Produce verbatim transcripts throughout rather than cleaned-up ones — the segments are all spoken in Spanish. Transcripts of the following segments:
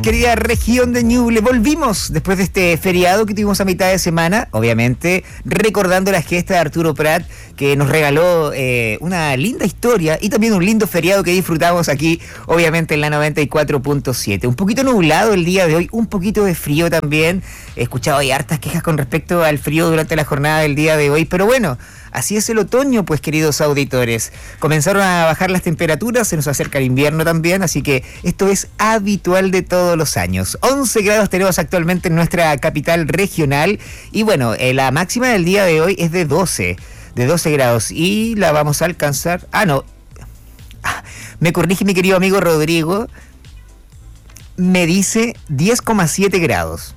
Querida región de Ñuble, volvimos después de este feriado que tuvimos a mitad de semana, obviamente recordando la gesta de Arturo Prat, que nos regaló eh, una linda historia y también un lindo feriado que disfrutamos aquí, obviamente en la noventa y cuatro punto siete. Un poquito nublado el día de hoy, un poquito de frío también. He escuchado ahí hartas quejas con respecto al frío durante la jornada del día de hoy, pero bueno, así es el otoño, pues, queridos auditores. Comenzaron a bajar las temperaturas, se nos acerca el invierno también, así que esto es habitual de todos los años. once grados tenemos actualmente en nuestra capital regional y bueno, eh, la máxima del día de hoy es de doce, de doce grados y la vamos a alcanzar... Ah, no, ah, me corrige mi querido amigo Rodrigo, me dice diez coma siete grados.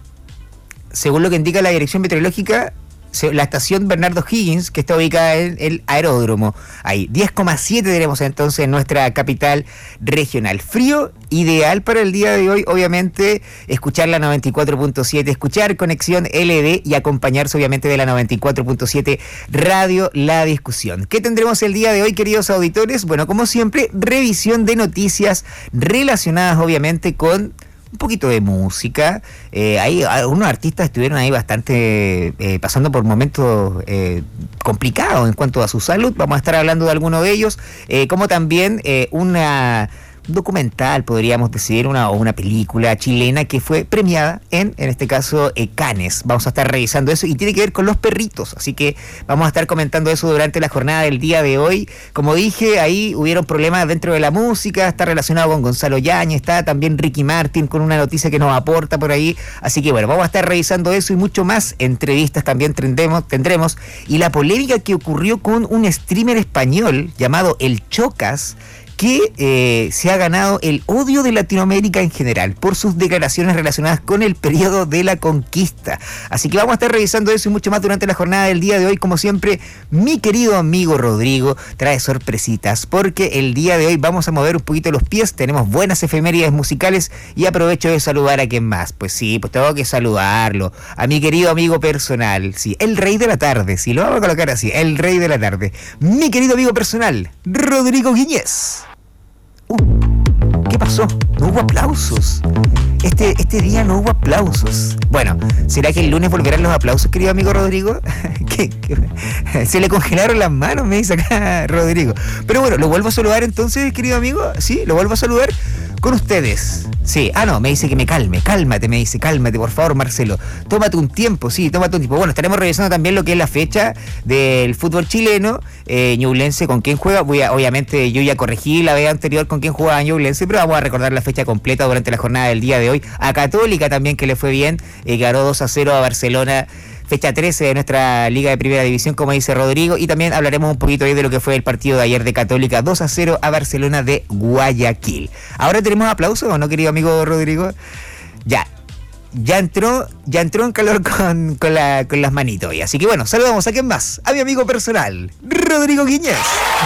Según lo que indica la dirección meteorológica, la estación Bernardo Higgins, que está ubicada en el aeródromo. Ahí, diez coma siete tenemos entonces en nuestra capital regional. Frío, ideal para el día de hoy, obviamente, escuchar la noventa y cuatro punto siete, escuchar Conexión L D y acompañarse obviamente de la noventa y cuatro punto siete Radio La Discusión. ¿Qué tendremos el día de hoy, queridos auditores? Bueno, como siempre, revisión de noticias relacionadas obviamente con un poquito de música. Eh, hay algunos artistas estuvieron ahí bastante eh, pasando por momentos eh, complicados en cuanto a su salud. Vamos a estar hablando de alguno de ellos, eh, como también eh, una documental, podríamos decir, una o una película chilena que fue premiada en, en este caso, eh, Cannes. Vamos a estar revisando eso y tiene que ver con los perritos, así que vamos a estar comentando eso durante la jornada del día de hoy. Como dije, ahí hubieron problemas dentro de la música, está relacionado con Gonzalo Yáñez, está también Ricky Martin con una noticia que nos aporta por ahí, así que bueno, vamos a estar revisando eso y mucho más. Entrevistas también tendremos, tendremos y la polémica que ocurrió con un streamer español llamado El Chocas, que eh, se ha ganado el odio de Latinoamérica en general por sus declaraciones relacionadas con el periodo de la conquista. Así que vamos a estar revisando eso y mucho más durante la jornada del día de hoy. Como siempre, mi querido amigo Rodrigo trae sorpresitas, porque el día de hoy vamos a mover un poquito los pies, tenemos buenas efemérides musicales y aprovecho de saludar a quien más. Pues sí, pues tengo que saludarlo, a mi querido amigo personal, sí, el rey de la tarde, sí, lo vamos a colocar así, el rey de la tarde, mi querido amigo personal, Rodrigo Guiñez. Uh, ¿Qué pasó? No hubo aplausos. Este, este día no hubo aplausos. Bueno, ¿será que el lunes volverán los aplausos, querido amigo Rodrigo? ¿Qué, qué? Se le congelaron las manos, me dice acá Rodrigo. Pero bueno, lo vuelvo a saludar entonces, querido amigo. Sí, lo vuelvo a saludar con ustedes. Sí, ah no, me dice que me calme, cálmate, me dice, cálmate, por favor, Marcelo. Tómate un tiempo, sí, tómate un tiempo. Bueno, estaremos revisando también lo que es la fecha del fútbol chileno, eh, ñublense, con quién juega. Voy a, obviamente, yo ya corregí la vez anterior con quién jugaba ñublense, pero vamos a recordar la fecha completa durante la jornada del día de hoy. A Católica también, que le fue bien, eh, ganó dos a cero a Barcelona. Fecha trece de nuestra Liga de Primera División, como dice Rodrigo, y también hablaremos un poquito ahí de lo que fue el partido de ayer de Católica, dos a cero a Barcelona de Guayaquil. ¿Ahora tenemos aplausos o no, querido amigo Rodrigo? Ya, ya entró, ya entró en calor con, con, la, con las manitos hoy. Así que bueno, saludamos a quién más, a mi amigo personal, Rodrigo Guiñez.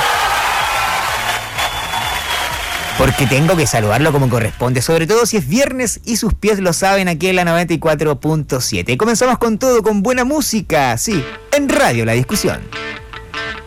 Porque tengo que saludarlo como corresponde, sobre todo si es viernes y sus pies lo saben, aquí en la noventa y cuatro punto siete. Comenzamos con todo, con buena música, sí, en Radio La Discusión.